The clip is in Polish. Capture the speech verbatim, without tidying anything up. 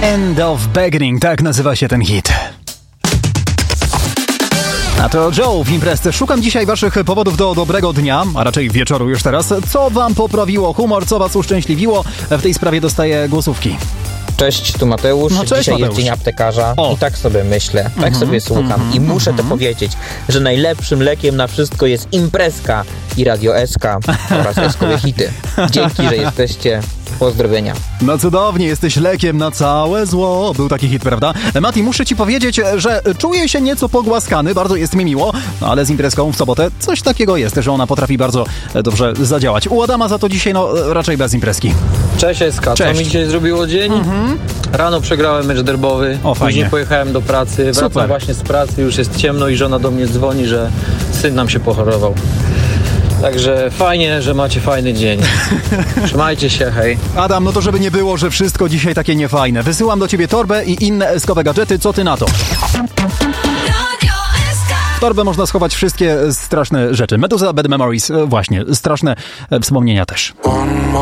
End of Beginning, tak nazywa się ten hit. A to Joe w Imprezce. Szukam dzisiaj waszych powodów do dobrego dnia, a raczej wieczoru już teraz. Co wam poprawiło humor, co was uszczęśliwiło? W tej sprawie dostaję głosówki. Cześć, tu Mateusz. No, cześć, Dzisiaj Mateusz. jest dzień aptekarza O. i tak sobie myślę, tak Mhm, sobie słucham mhm, i muszę mhm. to powiedzieć, że najlepszym lekiem na wszystko jest Imprezka i Radio S K oraz S-kowe hity. Dzięki, że jesteście. Pozdrowienia. No cudownie, jesteś lekiem na całe zło. Był taki hit, prawda? Mati, muszę ci powiedzieć, że czuję się nieco pogłaskany, bardzo jest mi miło, no ale z Imprezką w sobotę coś takiego jest, że ona potrafi bardzo dobrze zadziałać. U Adama za to dzisiaj, no raczej bez imprezki. Cześć S K, co Cześć. mi dzisiaj zrobiło dzień? Mhm. Rano przegrałem mecz derbowy, O, fajnie. później pojechałem do pracy, wracam Super. właśnie z pracy, już jest ciemno i żona do mnie dzwoni, że syn nam się pochorował. Także fajnie, że macie fajny dzień. Trzymajcie się, hej. Adam, no to żeby nie było, że wszystko dzisiaj takie niefajne. Wysyłam do ciebie torbę i inne eskowe gadżety, co ty na to? W torbę można schować wszystkie straszne rzeczy. Meduza, Bad Memories, właśnie, straszne wspomnienia też.